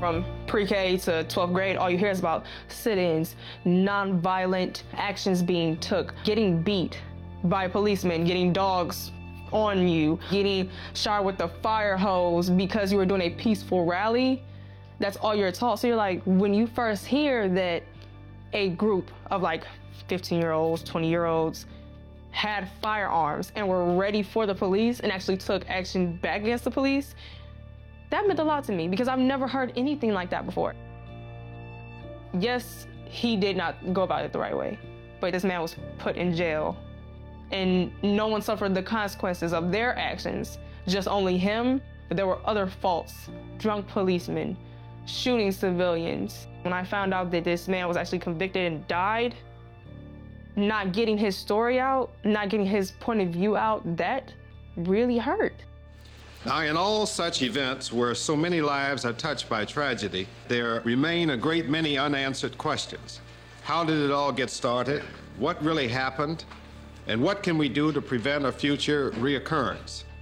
From pre-K to 12th grade, all you hear is about sit-ins, non-violent actions being took, getting beat by policemen, getting dogs on you, getting shot with the fire hose because you were doing a peaceful rally. That's all you're taught. So you're like, when you first hear that a group of like 15-year-olds, 20-year-olds had firearms and were ready for the police and actually took action back against the police, that meant a lot to me because I've never heard anything like that before. Yes, he did not go about it the right way, but this man was put in jail and no one suffered the consequences of their actions, just only him. But there were other faults, drunk policemen, shooting civilians. When I found out that this man was actually convicted and died, not getting his story out, not getting his point of view out, that really hurt. Now, in all such events where so many lives are touched by tragedy, there remain a great many unanswered questions. How did it all get started? What really happened? And what can we do to prevent a future reoccurrence?